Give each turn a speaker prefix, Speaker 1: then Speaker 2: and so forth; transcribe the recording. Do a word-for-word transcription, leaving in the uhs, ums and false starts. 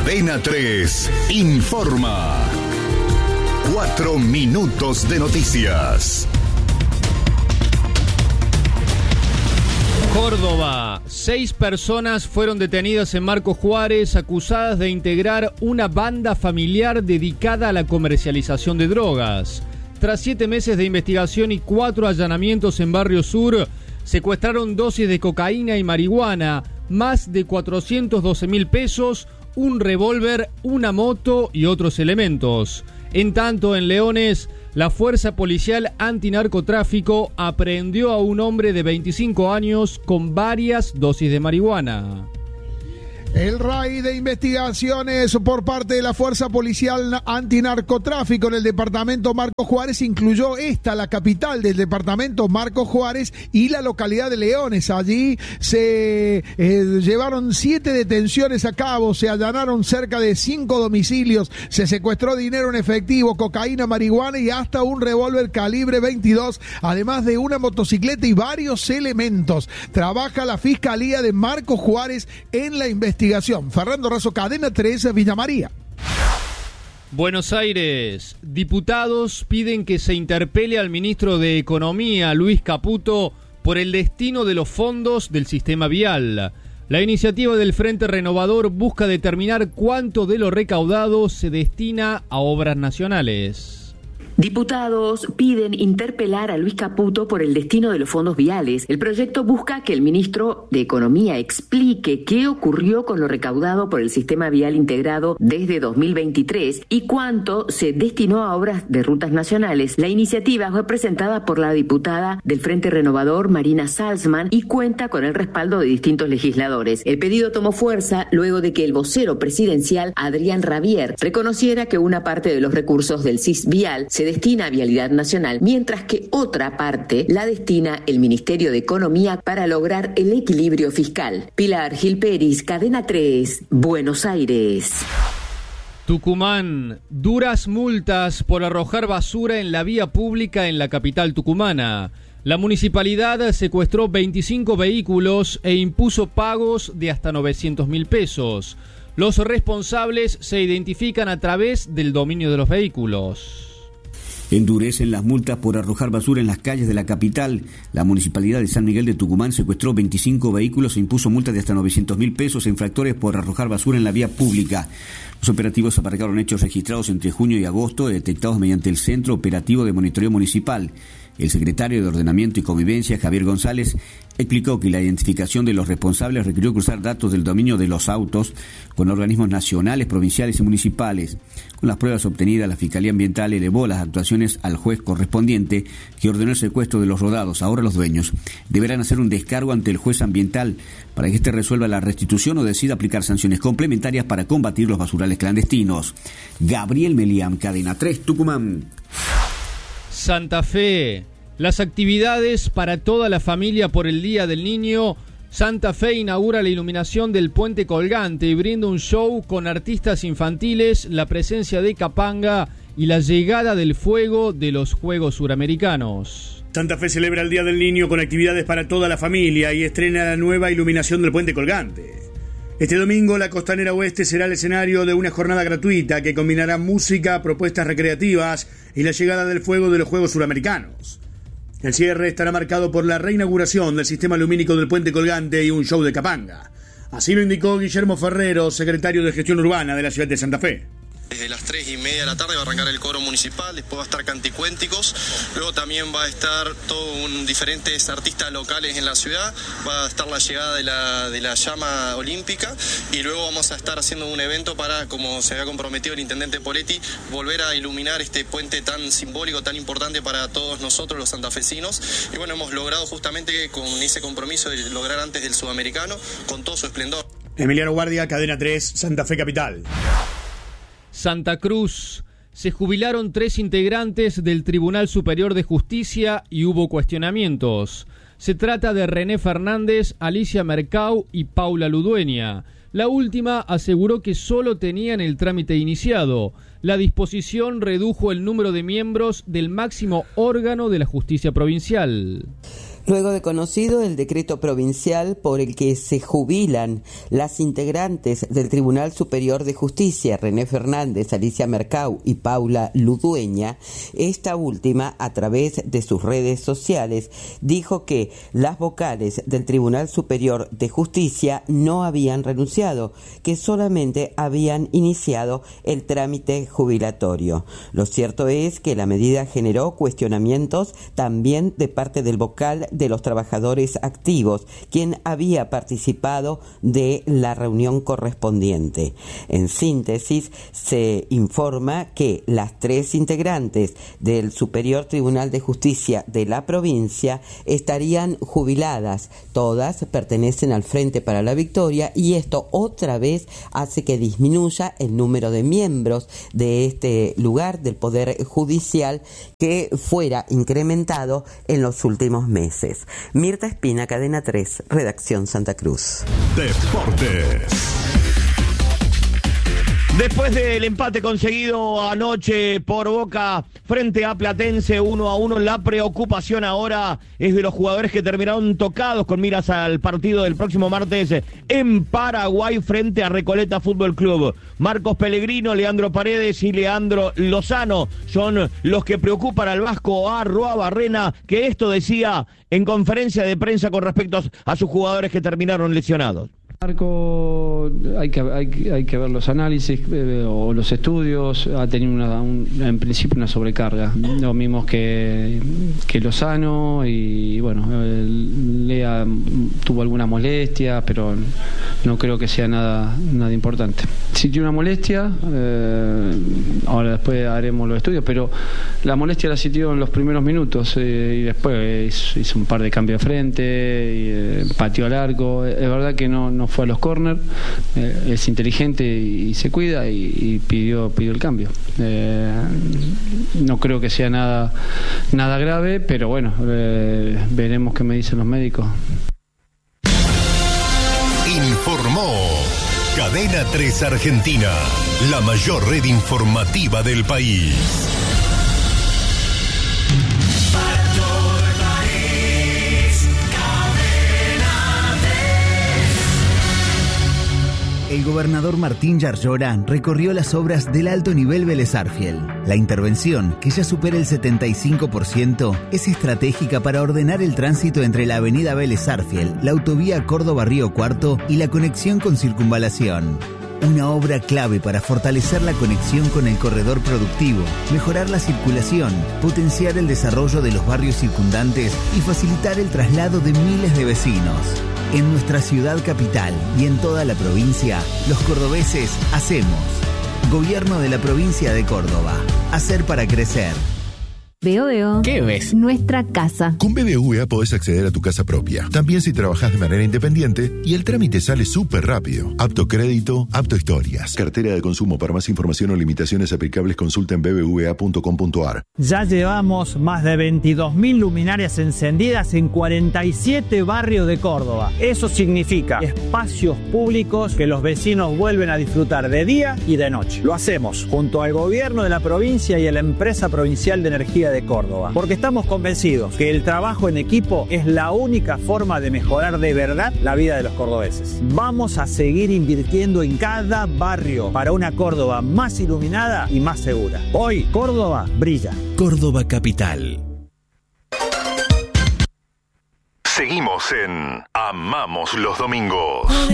Speaker 1: Cadena tres informa. Cuatro minutos de noticias.
Speaker 2: Córdoba. Seis personas fueron detenidas en Marcos Juárez acusadas de integrar una banda familiar dedicada a la comercialización de drogas. Tras siete meses de investigación y cuatro allanamientos en Barrio Sur, secuestraron dosis de cocaína y marihuana, más de cuatrocientos doce mil pesos, un revólver, una moto y otros elementos. En tanto, en Leones, la Fuerza Policial Antinarcotráfico aprehendió a un hombre de veinticinco años con varias dosis de marihuana.
Speaker 3: El R A I de investigaciones por parte de la Fuerza Policial Antinarcotráfico en el departamento Marcos Juárez incluyó esta, la capital del departamento Marcos Juárez, y la localidad de Leones. Allí se eh, llevaron siete detenciones a cabo, se allanaron cerca de cinco domicilios, se secuestró dinero en efectivo, cocaína, marihuana y hasta un revólver calibre veintidós, además de una motocicleta y varios elementos. Trabaja la Fiscalía de Marcos Juárez en la investigación. Fernando Razo, Cadena tres, Villa María.
Speaker 2: Buenos Aires. Diputados piden que se interpele al ministro de Economía, Luis Caputo, por el destino de los fondos del sistema vial. La iniciativa del Frente Renovador busca determinar cuánto de lo recaudado se destina a obras nacionales.
Speaker 4: Diputados piden interpelar a Luis Caputo por el destino de los fondos viales. El proyecto busca que el ministro de Economía explique qué ocurrió con lo recaudado por el sistema vial integrado desde dos mil veintitrés y cuánto se destinó a obras de rutas nacionales. La iniciativa fue presentada por la diputada del Frente Renovador, Marina Salzman, y cuenta con el respaldo de distintos legisladores. El pedido tomó fuerza luego de que el vocero presidencial, Adrián Rabier, reconociera que una parte de los recursos del S I S vial se destina a Vialidad Nacional, mientras que otra parte la destina el Ministerio de Economía para lograr el equilibrio fiscal. Pilar Gil Peris, Cadena tres, Buenos Aires.
Speaker 2: Tucumán. Duras multas por arrojar basura en la vía pública en la capital tucumana. La municipalidad secuestró veinticinco vehículos e impuso pagos de hasta novecientos mil pesos. Los responsables se identifican a través del dominio de los vehículos.
Speaker 5: Endurecen las multas por arrojar basura en las calles de la capital. La Municipalidad de San Miguel de Tucumán secuestró veinticinco vehículos e impuso multas de hasta novecientos mil pesos a infractores por arrojar basura en la vía pública. Los operativos abarcaron hechos registrados entre junio y agosto, detectados mediante el Centro Operativo de Monitoreo Municipal. El secretario de Ordenamiento y Convivencia, Javier González, explicó que la identificación de los responsables requirió cruzar datos del dominio de los autos con organismos nacionales, provinciales y municipales. Con las pruebas obtenidas, la Fiscalía Ambiental elevó las actuaciones al juez correspondiente, que ordenó el secuestro de los rodados. Ahora los dueños deberán hacer un descargo ante el juez ambiental para que éste resuelva la restitución o decida aplicar sanciones complementarias para combatir los basurales clandestinos. Gabriel Meliam, Cadena tres, Tucumán.
Speaker 2: Santa Fe. Las actividades para toda la familia por el Día del Niño. Santa Fe inaugura la iluminación del puente colgante y brinda un show con artistas infantiles, la presencia de Capanga y la llegada del fuego de los Juegos Suramericanos.
Speaker 6: Santa Fe celebra el Día del Niño con actividades para toda la familia y estrena la nueva iluminación del puente colgante. Este domingo la Costanera Oeste será el escenario de una jornada gratuita que combinará música, propuestas recreativas y la llegada del fuego de los Juegos Suramericanos. El cierre estará marcado por la reinauguración del sistema lumínico del puente colgante y un show de Capanga. Así lo indicó Guillermo Ferrero, secretario de Gestión Urbana de la ciudad de Santa Fe.
Speaker 7: Desde las tres y media de la tarde va a arrancar el coro municipal, después va a estar Canticuénticos, luego también va a estar todos un, diferentes artistas locales en la ciudad, va a estar la llegada de la, de la llama olímpica y luego vamos a estar haciendo un evento para, como se había comprometido el intendente Poletti, volver a iluminar este puente tan simbólico, tan importante para todos nosotros los santafesinos. Y bueno, hemos logrado justamente con ese compromiso de lograr antes del sudamericano con todo su esplendor.
Speaker 6: Emiliano Guardia, Cadena tres, Santa Fe Capital.
Speaker 2: Santa Cruz. Se jubilaron tres integrantes del Tribunal Superior de Justicia y hubo cuestionamientos. Se trata de René Fernández, Alicia Mercau y Paula Ludueña. La última aseguró que solo tenían el trámite iniciado. La disposición redujo el número de miembros del máximo órgano de la justicia provincial.
Speaker 8: Luego de conocido el decreto provincial por el que se jubilan las integrantes del Tribunal Superior de Justicia, René Fernández, Alicia Mercau y Paula Ludueña, esta última, a través de sus redes sociales, dijo que las vocales del Tribunal Superior de Justicia no habían renunciado, que solamente habían iniciado el trámite jubilatorio. Lo cierto es que la medida generó cuestionamientos también de parte del vocal de los trabajadores activos, quien había participado de la reunión correspondiente. En síntesis, se informa que las tres integrantes del Superior Tribunal de Justicia de la provincia estarían jubiladas. Todas pertenecen al Frente para la Victoria y esto otra vez hace que disminuya el número de miembros de este lugar del Poder Judicial que fuera incrementado en los últimos meses. Mirta Espina, Cadena tres, Redacción Santa Cruz.
Speaker 1: Deportes.
Speaker 9: Después del empate conseguido anoche por Boca frente a Platense uno a uno, la preocupación ahora es de los jugadores que terminaron tocados con miras al partido del próximo martes en Paraguay frente a Recoleta Fútbol Club. Marcos Pellegrino, Leandro Paredes y Leandro Lozano son los que preocupan al vasco Arruabarrena, que esto decía en conferencia de prensa con respecto a sus jugadores que terminaron lesionados.
Speaker 10: Marco, hay que, hay, hay que ver los análisis eh, o los estudios, ha tenido una, un, en principio una sobrecarga, lo mismo que, que Lozano y bueno, eh, Lea tuvo alguna molestia, pero no creo que sea nada, nada importante. Si tiene una molestia, eh, ahora después haremos los estudios, pero la molestia la sintió en los primeros minutos eh, y después hizo, hizo un par de cambios de frente, y, eh, pateó al arco, es verdad que no, no fue a los córner, eh, es inteligente y, y se cuida y, y pidió pidió el cambio. Eh, no creo que sea nada nada grave, pero bueno, eh, veremos qué me dicen los médicos.
Speaker 1: Informó Cadena tres Argentina, la mayor red informativa del país.
Speaker 11: El gobernador Martín Yarlora recorrió las obras del alto nivel Vélez Sarsfield. La intervención, que ya supera el setenta y cinco por ciento, es estratégica para ordenar el tránsito entre la avenida Vélez Sarsfield, la autovía Córdoba-Río Cuarto y la conexión con Circunvalación. Una obra clave para fortalecer la conexión con el corredor productivo, mejorar la circulación, potenciar el desarrollo de los barrios circundantes y facilitar el traslado de miles de vecinos. En nuestra ciudad capital y en toda la provincia, los cordobeses hacemos. Gobierno de la provincia de Córdoba. Hacer para crecer.
Speaker 12: Veo, veo.
Speaker 13: ¿Qué ves?
Speaker 12: Nuestra casa.
Speaker 13: Con B B V A podés acceder a tu casa propia. También si trabajás de manera independiente y el trámite sale súper rápido. Apto crédito, apto historias. Cartera de consumo. Para más información o limitaciones aplicables consulta en b b v a punto com punto a r.
Speaker 14: Ya llevamos más de veintidós mil luminarias encendidas en cuarenta y siete barrios de Córdoba. Eso significa espacios públicos que los vecinos vuelven a disfrutar de día y de noche. Lo hacemos junto al gobierno de la provincia y a la empresa provincial de energía de Córdoba, porque estamos convencidos que el trabajo en equipo es la única forma de mejorar de verdad la vida de los cordobeses. Vamos a seguir invirtiendo en cada barrio para una Córdoba más iluminada y más segura. Hoy Córdoba brilla.
Speaker 1: Córdoba Capital. Seguimos en Amamos los Domingos.